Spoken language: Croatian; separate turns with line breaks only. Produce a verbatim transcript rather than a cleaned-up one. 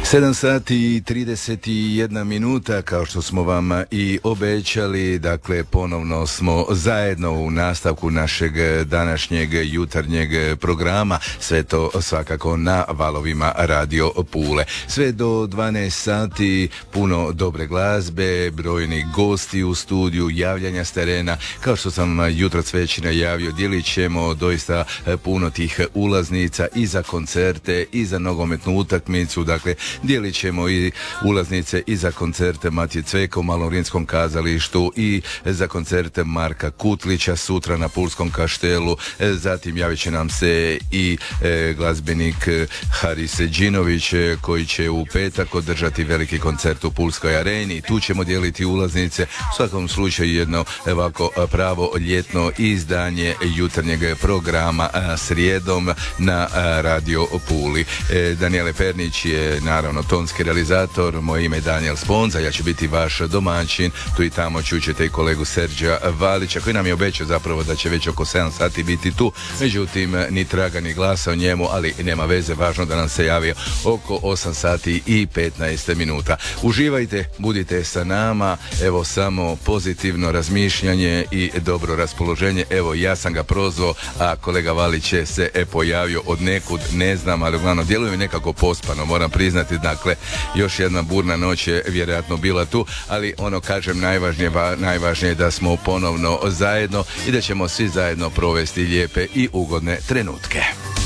sedam sati i trideset jedna minuta, kao što smo vam i obećali, dakle ponovno smo zajedno u nastavku našeg današnjeg jutarnjeg programa, sve to svakako na valovima Radio Pule. Sve do dvanaest sati, puno dobre glazbe, brojni gosti u studiju, javljanja s terena, kao što sam jutros već najavio, dijelit ćemo doista puno tih ulaznica i za koncerte i za nogometnu utakmicu, dakle dijelit ćemo i ulaznice i za koncerte Matije Cveka u Malorinskom kazalištu i za koncerte Marka Kutlića sutra na Pulskom kaštelu. Zatim javit će nam se i e, glazbenik Haris Đinović koji će u petak održati veliki koncert u Pulskoj areni. Tu ćemo dijeliti ulaznice. U svakom slučaju jedno ovako pravo ljetno izdanje jutarnjeg programa a, srijedom na a, Radio Puli. E, Danijele Pernić je naravno tonski realizator, moje ime je Daniel Sponza, ja ću biti vaš domaćin, tu i tamo čućete i kolegu Serđa Valića koji nam je obećao zapravo da će već oko sedam sati biti tu, međutim ni traga ni glasa o njemu, ali nema veze, važno da nam se javio oko osam sati i petnaest minuta. Uživajte, budite sa nama, evo samo pozitivno razmišljanje i dobro raspoloženje. Evo ja sam ga prozvao, a kolega Valić je se e, pojavio od nekud, ne znam, ali uglavnom djeluje mi nekako pospano, moram priznati. Dakle, još jedna burna noć je vjerojatno bila tu, ali ono kažem najvažnije, va, najvažnije je da smo ponovno zajedno i da ćemo svi zajedno provesti lijepe i ugodne trenutke.